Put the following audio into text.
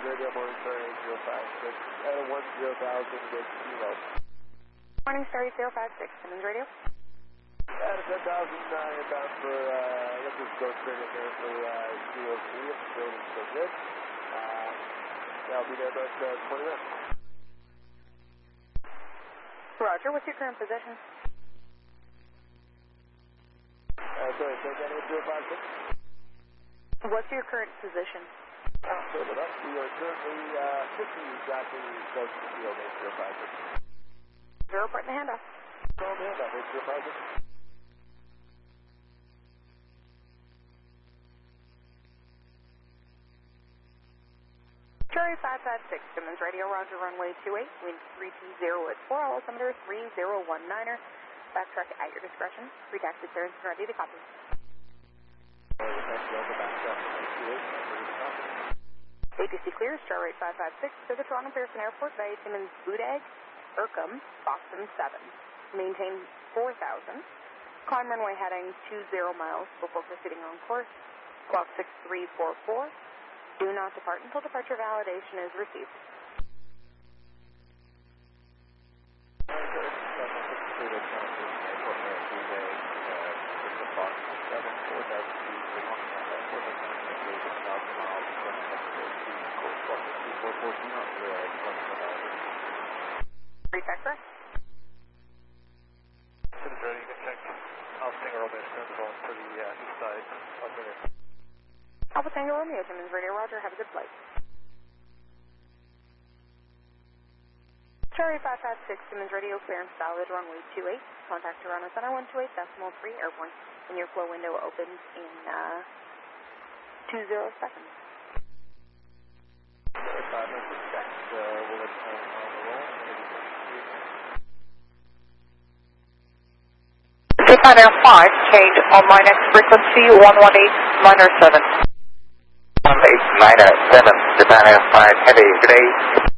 Radio, morning star 8056, at 10,000 with Kilo. Morning star 8056, Simmons Radio. At 10,000 inbound for, let's just go straight in there for Kilo 3, if the building's still good. I'll be there about 20 minutes. Roger, what's your current position? Sorry, say again, 8056? What's your current position? Sorry about that. We are currently 50 exactly close to the field, 8056. Zero, report in the handoff. No, handoff, 8056. Cherry 556, Simmons Radio, Roger, runway 28, wind 320 at 4, altimeter 3019er. Backtrack at your discretion. Pre-taxi clearance ready to copy. APC clear, star rate 556 to the Toronto Pearson Airport by Simmons Budag, Ercom, Boston 7. Maintain 4,000. Climb runway heading 20 miles before proceeding on course. Clock 6344. Do not depart until departure validation is received. Recheck, correct? Simmons ready, you can check Alpha Tango Romeo Central to the east side of the Alpha Tango Romeo, Simmons Radio, Roger, have a good flight. Cherry 556, Simmons Radio, clearance valid, runway 28. Contact Toronto Center 128.3 airborne. And your flow window opens in 20 seconds. Cherry 556, we'll let you know on the roll. Definer 5, change on my next frequency 118.7. 118.7, Definer 5 heavy, today.